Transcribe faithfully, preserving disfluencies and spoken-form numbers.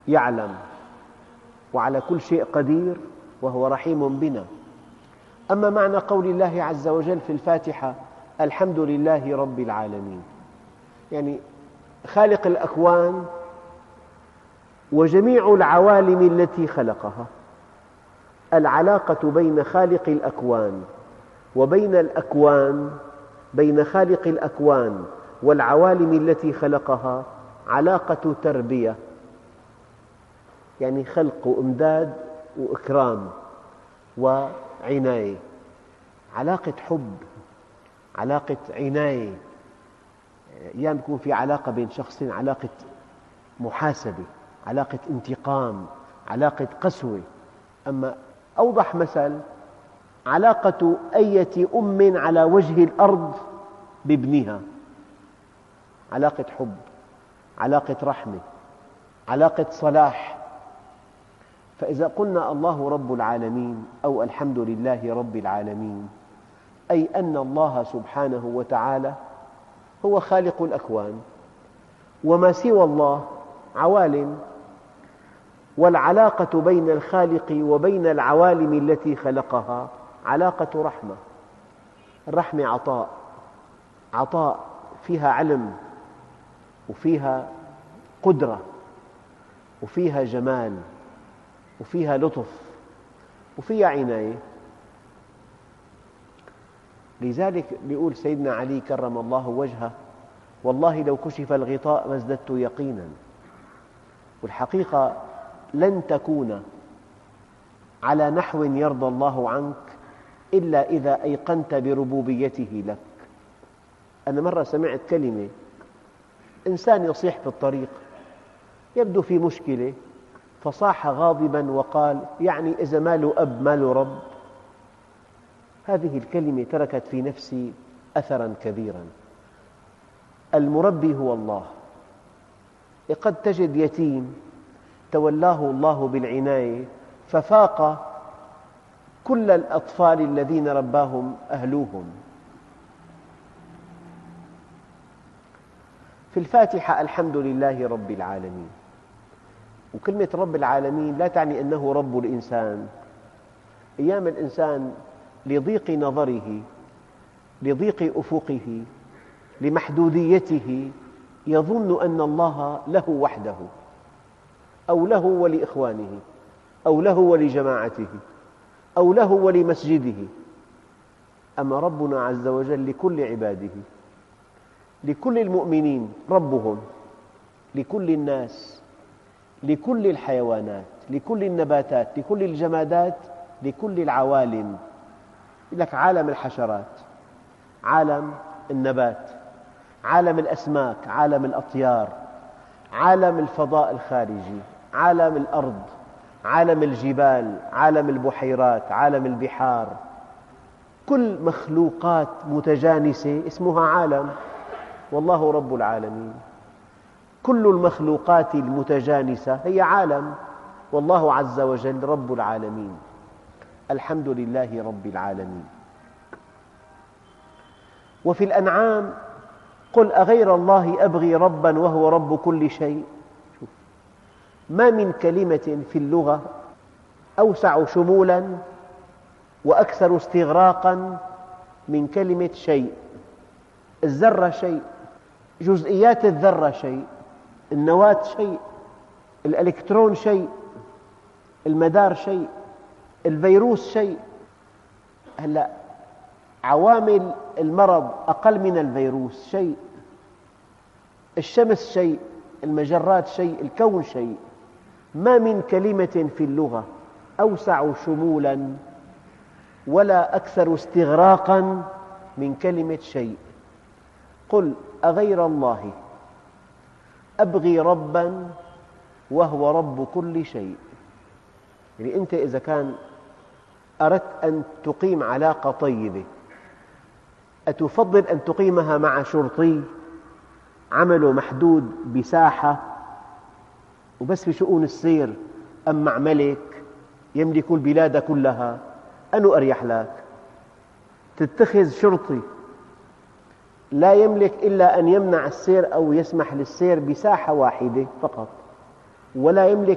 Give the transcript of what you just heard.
يعلم وعلى كل شيء قدير وهو رحيم بنا. أما معنى قول الله عز وجل في الفاتحة الحمد لله رب العالمين، يعني خالق الأكوان وجميع العوالم التي خلقها. العلاقة بين خالق الأكوان وبين الأكوان، بين خالق الأكوان والعوالم التي خلقها علاقة تربية، يعني خلق وإمداد وإكرام وعناية، علاقة حب، علاقة عناية. أحياناً يكون في علاقة بين شخصين، علاقة محاسبة، علاقة انتقام، علاقة قسوة. أما أوضح مثل علاقة أية أم على وجه الأرض بابنها، علاقة حب، علاقة رحمة، علاقة صلاح. فإذا قلنا الله رب العالمين أو الحمد لله رب العالمين، أي أن الله سبحانه وتعالى هو خالق الأكوان، وما سوى الله عوالم، والعلاقة بين الخالق وبين العوالم التي خلقها علاقة رحمة. الرحمة عطاء، عطاء فيها علم وفيها قدرة وفيها جمال وفيها لطف وفيها عناية. لذلك يقول سيدنا علي كرم الله وجهه: والله لو كشف الغطاء ما ازددت يقينا. والحقيقة لن تكون على نحو يرضى الله عنك إلا إذا أيقنت بربوبيته لك. أنا مرة سمعت كلمة، إنسان يصيح في الطريق، يبدو في مشكلة، فصاح غاضباً وقال: يعني إذا ما له أب ما له رب. هذه الكلمة تركت في نفسي أثراً كبيراً. المربي هو الله. قد تجد يتيم تولاه الله بالعناية ففاق كل الأطفال الذين رباهم أهلوهم. في الفاتحة الحمد لله رب العالمين، وكلمة رب العالمين لا تعني أنه رب الإنسان. أيام الإنسان لضيق نظره، لضيق أفقه، لمحدوديته، يظن أن الله له وحده، أو له ولإخوانه، أو له ولجماعته، أو له ولمسجده. أما ربنا عز وجل لكل عباده، لكل المؤمنين ربهم، لكل الناس، لكل الحيوانات، لكل النباتات، لكل الجمادات، لكل العوالم. يقول لك عالم الحشرات، عالم النبات، عالم الأسماك، عالم الأطيار، عالم الفضاء الخارجي، عالم الأرض، عالم الجبال، عالم البحيرات، عالم البحار. كل مخلوقات متجانسة اسمها عالم، والله رب العالمين. كل المخلوقات المتجانسة هي عالم، والله عز وجل رب العالمين. الحمد لله رب العالمين. وفي الأنعام: قل أغير الله أبغي ربا وهو رب كل شيء. ما من كلمة في اللغة أوسع شمولاً وأكثر استغراقاً من كلمة شيء. الذرة شيء، جزئيات الذرة شيء، النواة شيء، الإلكترون شيء، المدار شيء، الفيروس شيء. هلأ عوامل المرض أقل من الفيروس شيء، الشمس شيء، المجرات شيء، الكون شيء. ما من كلمة في اللغة أوسع شمولاً ولا أكثر استغراقاً من كلمة شيء. قل أغير الله أبغي رباً وهو رب كل شيء. يعني أنت إذا كان أردت أن تقيم علاقة طيبة، أتفضل أن تقيمها مع شرطي عمله محدود بساحة وبس بشؤون السير، أم مع ملك يملك البلاد كلها؟ أنو أريح لك؟ تتخذ شرطي لا يملك إلا أن يمنع السير أو يسمح للسير بساحة واحدة فقط، ولا يملك